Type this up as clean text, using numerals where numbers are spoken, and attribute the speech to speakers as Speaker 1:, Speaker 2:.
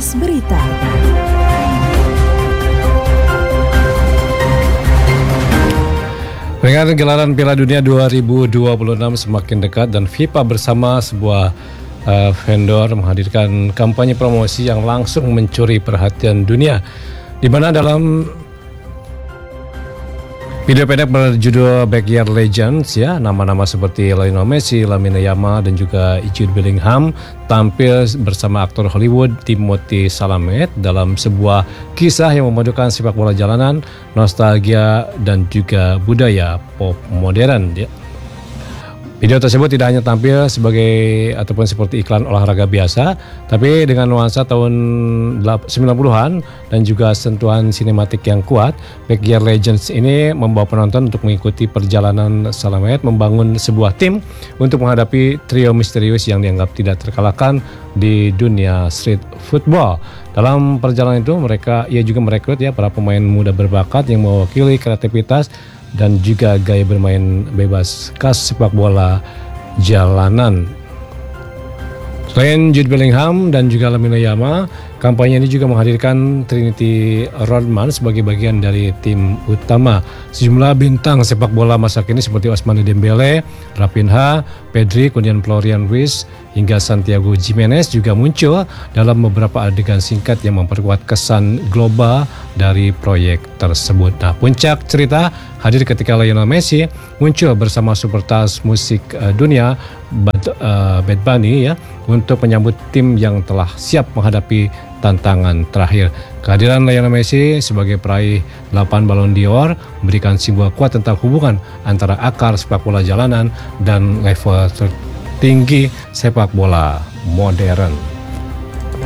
Speaker 1: Kilas Berita.
Speaker 2: Peringatan gelaran Piala Dunia 2026 semakin dekat dan FIFA bersama sebuah vendor menghadirkan kampanye promosi yang langsung mencuri perhatian dunia, di mana dalam video pendek berjudul Backyard Legends, ya, nama-nama seperti Lionel Messi, Lamine Yamal dan juga Jude Bellingham tampil bersama aktor Hollywood Timothée Chalamet dalam sebuah kisah yang memadukan sepak bola jalanan, nostalgia dan juga budaya pop modern, ya. Video tersebut tidak hanya tampil sebagai ataupun seperti iklan olahraga biasa, tapi dengan nuansa tahun 90-an dan juga sentuhan sinematik yang kuat. Backyard Legends ini membawa penonton untuk mengikuti perjalanan Chalamet membangun sebuah tim untuk menghadapi trio misterius yang dianggap tidak terkalahkan di dunia street football. Dalam perjalanan itu ia juga merekrut para pemain muda berbakat yang mewakili kreativitas dan juga gaya bermain bebas khas sepak bola jalanan. Selain Jude Bellingham dan juga Lamine Yamal, kampanye ini juga menghadirkan Trinity Rodman sebagai bagian dari tim utama. Sejumlah bintang sepak bola masa kini seperti Ousmane Dembele, Rafinha, Pedri, kemudian Florian Wirtz hingga Santiago Gimenez juga muncul dalam beberapa adegan singkat yang memperkuat kesan global dari proyek tersebut. Nah, puncak cerita hadir ketika Lionel Messi muncul bersama superstars musik dunia Bad Bunny, ya, untuk menyambut tim yang telah siap menghadapi tantangan terakhir. Kehadiran Lionel Messi sebagai peraih 8 Ballon d'Or memberikan simbol kuat tentang hubungan antara akar sepak bola jalanan dan level tertinggi sepak bola modern.